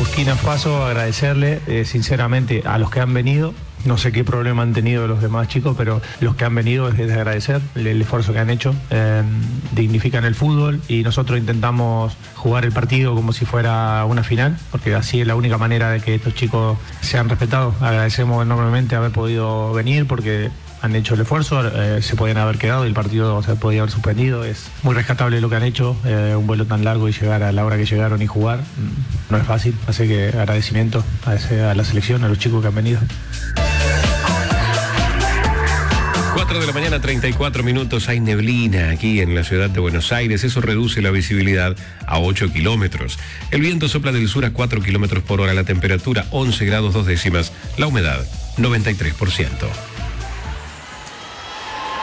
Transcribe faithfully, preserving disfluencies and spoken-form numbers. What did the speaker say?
Burkina Faso, agradecerle eh, sinceramente a los que han venido. No sé qué problema han tenido los demás chicos, pero los que han venido es de agradecer el, el esfuerzo que han hecho. Eh, dignifican el fútbol y nosotros intentamos jugar el partido como si fuera una final, porque así es la única manera de que estos chicos sean respetados. Agradecemos enormemente haber podido venir porque han hecho el esfuerzo, eh, se podían haber quedado y el partido se podía haber suspendido. Es muy rescatable lo que han hecho, eh, un vuelo tan largo y llegar a la hora que llegaron y jugar no es fácil, así que agradecimiento a, ese, a la selección, a los chicos que han venido. cuatro de la mañana, treinta y cuatro minutos, hay neblina aquí en la ciudad de Buenos Aires, eso reduce la visibilidad a ocho kilómetros. El viento sopla del sur a cuatro kilómetros por hora, la temperatura once grados dos décimas, la humedad noventa y tres por ciento.